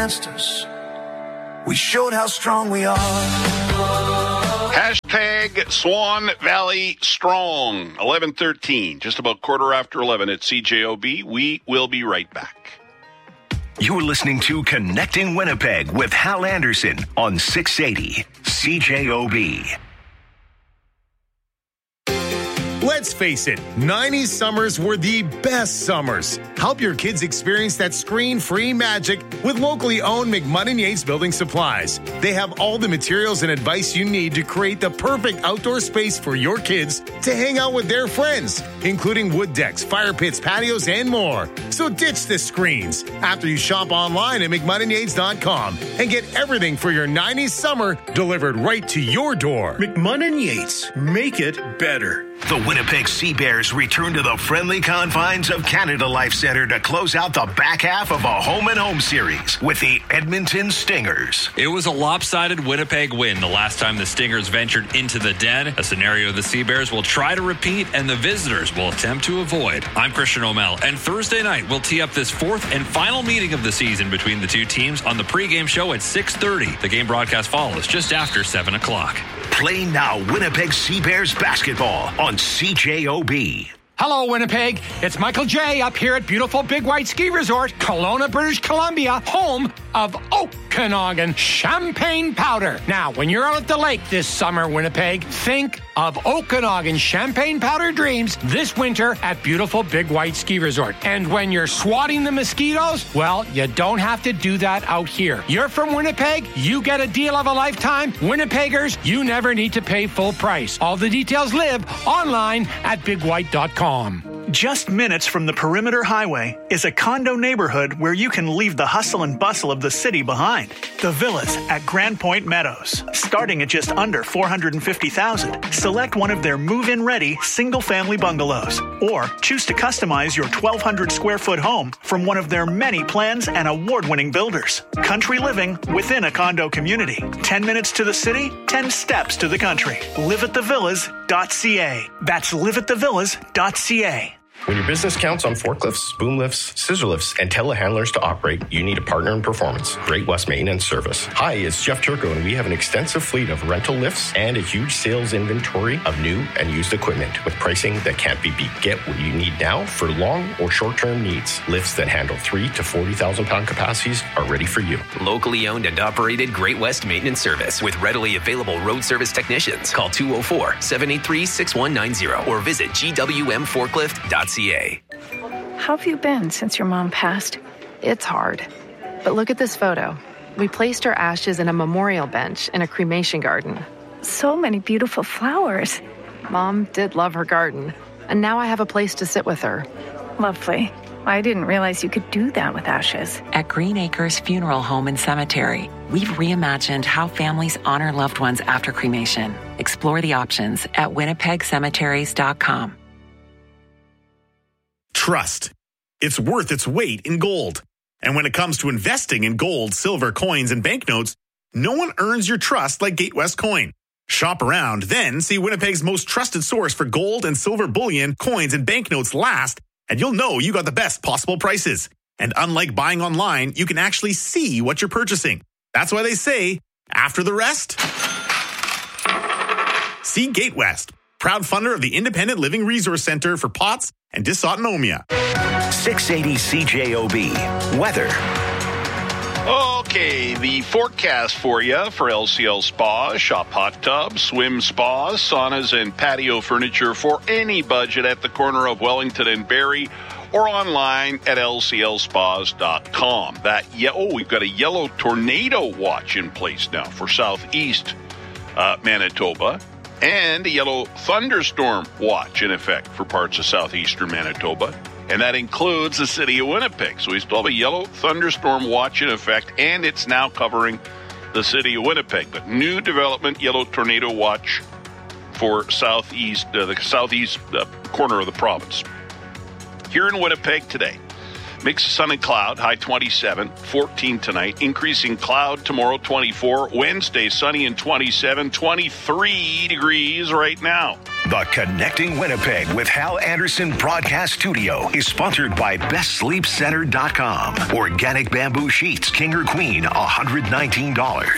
us. We showed how strong we are. Hashtag Swan Valley Strong. 11:13, just about 11:15 at CJOB. We will be right back. You're listening to Connecting Winnipeg with Hal Anderson on 680 CJOB. Let's face it, 90s summers were the best summers. Help your kids experience that screen-free magic with locally owned McMunn & Yates Building Supplies. They have all the materials and advice you need to create the perfect outdoor space for your kids to hang out with their friends, including wood decks, fire pits, patios, and more. So ditch the screens after you shop online at McMunnandYates.com and get everything for your 90s summer delivered right to your door. McMunn & Yates. Make it better. The Winnipeg Sea Bears return to the friendly confines of Canada Life Centre to close out the back half of a home-and-home series with the Edmonton Stingers. It was a lopsided Winnipeg win the last time the Stingers ventured into the den, a scenario the Sea Bears will try to repeat and the visitors will attempt to avoid. I'm Christian O'Mell, and Thursday night we'll tee up this fourth and final meeting of the season between the two teams on the pregame show at 6:30. The game broadcast follows just after 7 o'clock. Play now Winnipeg Sea Bears basketball on CJOB. Hello, Winnipeg. It's Michael J. up here at beautiful Big White Ski Resort, Kelowna, British Columbia, home of Okanagan Champagne Powder. Now, when you're out at the lake this summer, Winnipeg, think of Okanagan Champagne Powder dreams this winter at beautiful Big White Ski Resort. And when you're swatting the mosquitoes, well, you don't have to do that out here. You're from Winnipeg, you get a deal of a lifetime. Winnipeggers, you never need to pay full price. All the details live online at bigwhite.com. Just minutes from the Perimeter Highway is a condo neighborhood where you can leave the hustle and bustle of the city behind. The Villas at Grand Point Meadows. Starting at just under $450,000, select one of their move-in ready single-family bungalows, or choose to customize your 1,200 square foot home from one of their many plans and award-winning builders. Country living within a condo community. 10 minutes to the city, 10 steps to the country. liveatthevillas.ca. That's liveatthevillas.ca. When your business counts on forklifts, boom lifts, scissor lifts, and telehandlers to operate, you need a partner in performance. Great West Maintenance Service. Hi, it's Jeff Turco, and we have an extensive fleet of rental lifts and a huge sales inventory of new and used equipment with pricing that can't be beat. Get what you need now for long or short-term needs. Lifts that handle 3 to 40,000 pound capacities are ready for you. Locally owned and operated Great West Maintenance Service with readily available road service technicians. Call 204-783-6190 or visit gwmforklift.ca. How have you been since your mom passed? It's hard. But look at this photo. We placed her ashes in a memorial bench in a cremation garden. So many beautiful flowers. Mom did love her garden, and now I have a place to sit with her. Lovely. I didn't realize you could do that with ashes. At Green Acres Funeral Home and Cemetery, we've reimagined how families honor loved ones after cremation. Explore the options at winnipegcemeteries.com. Trust. It's worth its weight in gold. And when it comes to investing in gold, silver, coins, and banknotes, no one earns your trust like Gatewest Coin. Shop around, then see Winnipeg's most trusted source for gold and silver bullion, coins, and banknotes last, and you'll know you got the best possible prices. And unlike buying online, you can actually see what you're purchasing. That's why they say, after the rest, see Gatewest, proud funder of the Independent Living Resource Center for POTS and dysautonomia. 680 CJOB. Weather. Okay, the forecast for you for LCL Spa. Shop hot tubs, swim spas, saunas, and patio furniture for any budget at the corner of Wellington and Barrie or online at lclspas.com. We've got a yellow tornado watch in place now for southeast Manitoba. And a yellow thunderstorm watch in effect for parts of southeastern Manitoba. And that includes the city of Winnipeg. So we still have a yellow thunderstorm watch in effect, and it's now covering the city of Winnipeg. But new development yellow tornado watch for the southeast corner of the province. Here in Winnipeg today, mix of sun and cloud, high 27, 14 tonight. Increasing cloud tomorrow, 24. Wednesday, sunny and 27, 23 degrees right now. The Connecting Winnipeg with Hal Anderson Broadcast Studio is sponsored by BestSleepCenter.com. Organic bamboo sheets, king or queen, $119.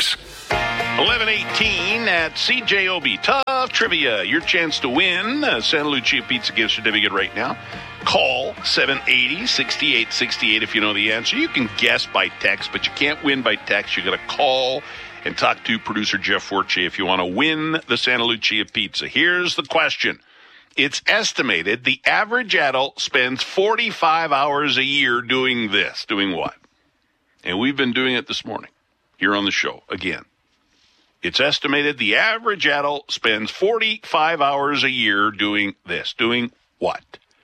11:18 at CJOB. Tough trivia. Your chance to win Santa Lucia Pizza gift certificate right now. Call 780-6868 if you know the answer. You can guess by text, but you can't win by text. You got to call and talk to producer Jeff Fortier if you want to win the Santa Lucia Pizza. Here's the question. It's estimated the average adult spends 45 hours a year doing this. Doing what? And we've been doing it this morning here on the show again. It's estimated the average adult spends 45 hours a year doing this. Doing what?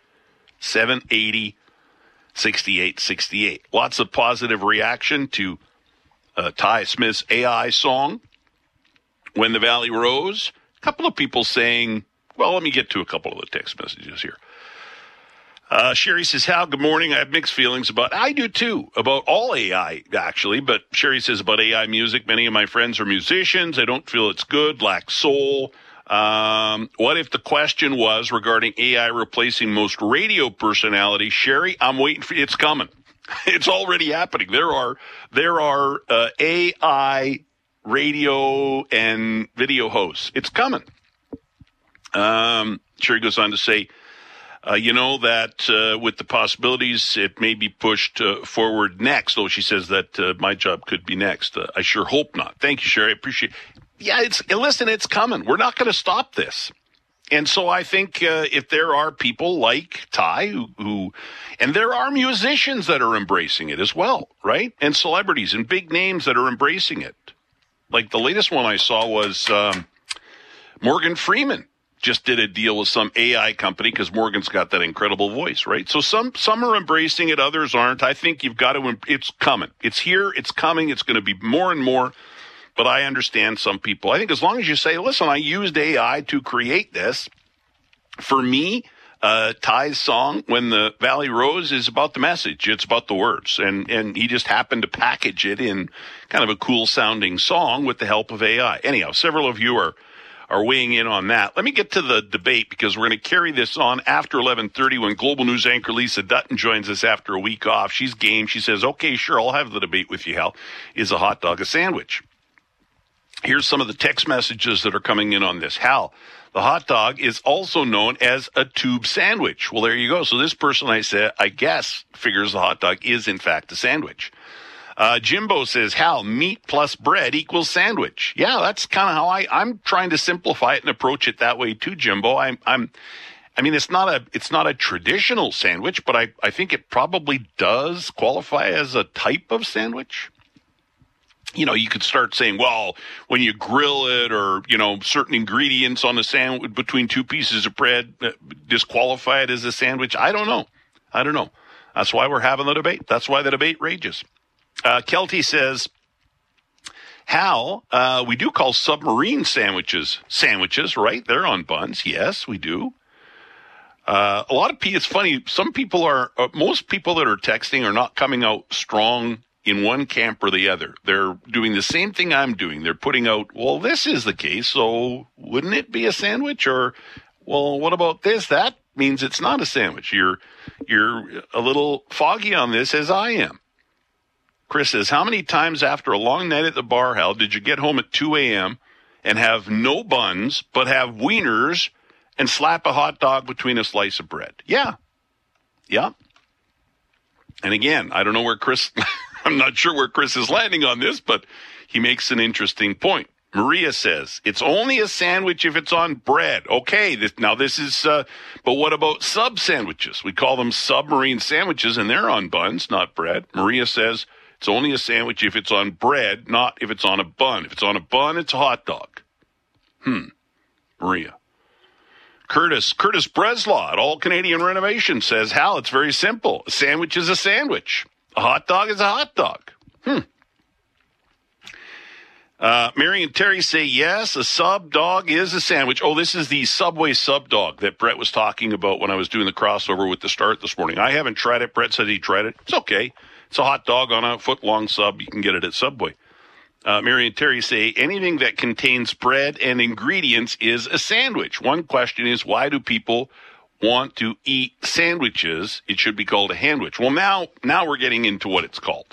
780-6868. Lots of positive reaction to Ty Smith's AI song, When the Valley Rose. A couple of people saying, well, let me get to a couple of the text messages here. Sherry says, Hal, good morning. I have mixed feelings I do too, about all AI, actually. But Sherry says about AI music, many of my friends are musicians. I don't feel it's good, lacks soul. What if the question was regarding AI replacing most radio personalities? Sherry, I'm waiting for it's coming. It's already happening. There are AI radio and video hosts. It's coming. Sherry goes on to say, that with the possibilities, it may be pushed forward next. Though she says that my job could be next. I sure hope not. Thank you, Sherry. I appreciate it. Yeah, it's coming. We're not going to stop this. And so I think if there are people like Ty who, and there are musicians that are embracing it as well, right? And celebrities and big names that are embracing it. Like the latest one I saw was Morgan Freeman just did a deal with some AI company because Morgan's got that incredible voice, right? So some are embracing it, others aren't. I think you've got to, it's coming. It's here, it's coming, it's going to be more and more. But I understand some people. I think as long as you say, listen, I used AI to create this. For me, Ty's song, When the Valley Rose, is about the message. It's about the words. And he just happened to package it in kind of a cool sounding song with the help of AI. Anyhow, several of you are weighing in on that. Let me get to the debate because we're going to carry this on after 11:30 when Global News anchor Lisa Dutton joins us after a week off. She's game. She says, okay, sure, I'll have the debate with you, Hal. Is a hot dog a sandwich? Here's some of the text messages that are coming in on this. Hal, the hot dog is also known as a tube sandwich. Well, there you go. So this person, I guess, figures the hot dog is, in fact, a sandwich. Jimbo says, Hal, meat plus bread equals sandwich. Yeah, that's kind of how I'm trying to simplify it and approach it that way too, Jimbo. I mean, it's not a traditional sandwich, but I think it probably does qualify as a type of sandwich. You know, you could start saying, well, when you grill it or, certain ingredients on the sandwich between two pieces of bread disqualify it as a sandwich. I don't know. That's why we're having the debate. That's why the debate rages. Kelty says, Hal, we do call submarine sandwiches, right? They're on buns. Yes, we do. A lot of people, it's funny, most people that are texting are not coming out strong in one camp or the other. They're doing the same thing I'm doing. They're putting out, well, this is the case, so wouldn't it be a sandwich? Or, well, what about this? That means it's not a sandwich. You're a little foggy on this, as I am. Chris says, how many times after a long night at the bar, Hal, did you get home at 2 a.m. and have no buns, but have wieners and slap a hot dog between a slice of bread? Yeah. And again, I don't know where Chris, I'm not sure where Chris is landing on this, but he makes an interesting point. Maria says, it's only a sandwich if it's on bread. Okay, this is, but what about sub sandwiches? We call them submarine sandwiches, and they're on buns, not bread. Maria says, it's only a sandwich if it's on bread, not if it's on a bun. If it's on a bun, it's a hot dog. Maria. Curtis Breslaw at All Canadian Renovation says, Hal, it's very simple. A sandwich is a sandwich. A hot dog is a hot dog. Mary and Terry say, yes, a sub dog is a sandwich. Oh, this is the Subway sub dog that Brett was talking about when I was doing the crossover with the start this morning. I haven't tried it. Brett said he tried it. It's okay. It's a hot dog on a foot-long sub. You can get it at Subway. Mary and Terry say anything that contains bread and ingredients is a sandwich. One question is, why do people want to eat sandwiches? It should be called a handwich. Well, now we're getting into what it's called.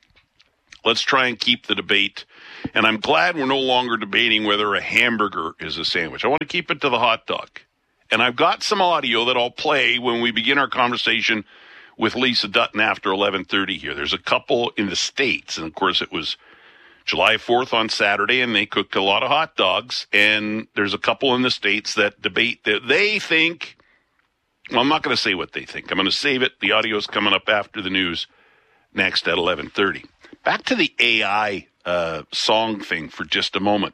Let's try and keep the debate. And I'm glad we're no longer debating whether a hamburger is a sandwich. I want to keep it to the hot dog. And I've got some audio that I'll play when we begin our conversation with Lisa Dutton after 11:30 here. There's a couple in the States, and of course it was July 4th on Saturday, and they cooked a lot of hot dogs. And there's a couple in the States that debate that they think, well, I'm not going to say what they think. I'm going to save it. The audio's coming up after the news next at 11:30. Back to the AI song thing for just a moment.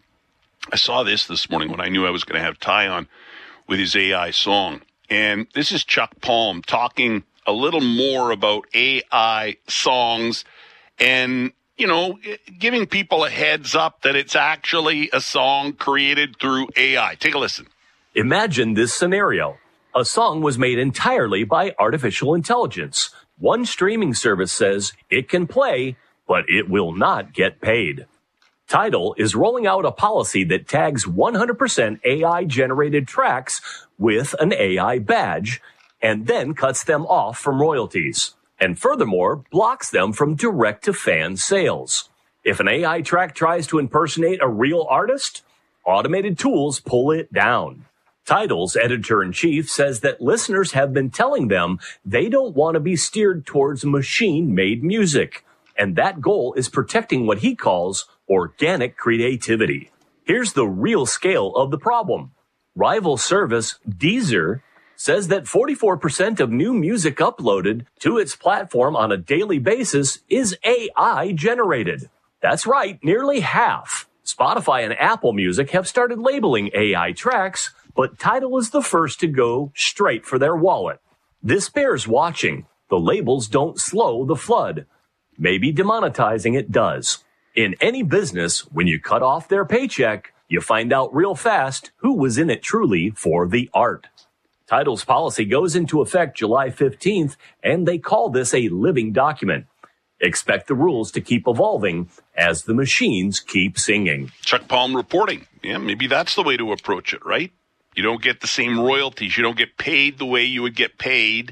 I saw this morning when I knew I was going to have Ty on with his AI song. And this is Chuck Palm talking a little more about AI songs and, you know, giving people a heads up that it's actually a song created through AI. Take a listen. Imagine this scenario. A song was made entirely by artificial intelligence. One streaming service says it can play, but it will not get paid. Tidal is rolling out a policy that tags 100% AI-generated tracks with an AI badge and then cuts them off from royalties, and furthermore blocks them from direct-to-fan sales. If an AI track tries to impersonate a real artist, automated tools pull it down. Tidal's editor-in-chief says that listeners have been telling them they don't want to be steered towards machine-made music, and that goal is protecting what he calls organic creativity. Here's the real scale of the problem. Rival service Deezer says that 44% of new music uploaded to its platform on a daily basis is AI generated. That's right, nearly half. Spotify and Apple Music have started labeling AI tracks, but Tidal is the first to go straight for their wallet. This bears watching. The labels don't slow the flood. Maybe demonetizing it does. In any business, when you cut off their paycheck, you find out real fast who was in it truly for the art. Tidal's policy goes into effect July 15th, and they call this a living document. Expect the rules to keep evolving as the machines keep singing. Chuck Palm reporting. Yeah, maybe that's the way to approach it, right? You don't get the same royalties. You don't get paid the way you would get paid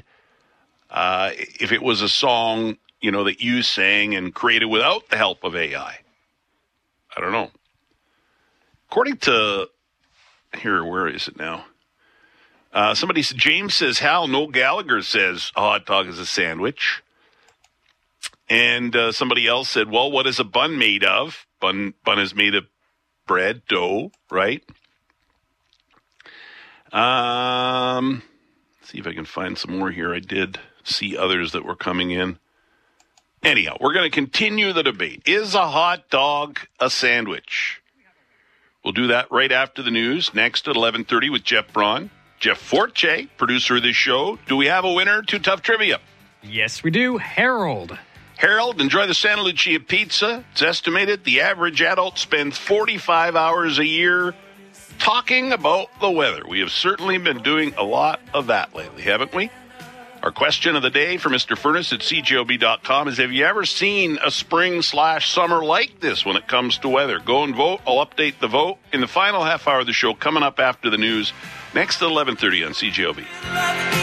if it was a song, you know, that you sang and created without the help of AI. I don't know. According to, here, where is it now? Somebody said, James says, Hal, Noel Gallagher says a hot dog is a sandwich. And somebody else said, well, what is a bun made of? Bun is made of bread, dough, right? See if I can find some more here. I did see others that were coming in. Anyhow, we're going to continue the debate. Is a hot dog a sandwich? We'll do that right after the news, next at 11:30 with Jeff Braun. Jeff Forte, producer of this show. Do we have a winner? Too Tough Trivia. Yes, we do. Harold. Harold, enjoy the Santa Lucia pizza. It's estimated the average adult spends 45 hours a year talking about the weather. We have certainly been doing a lot of that lately, haven't we? Our question of the day for Mr. Furnace at CJOB.com is, have you ever seen a spring/summer like this when it comes to weather? Go and vote. I'll update the vote in the final half hour of the show coming up after the news, next at 11:30 on CJOB.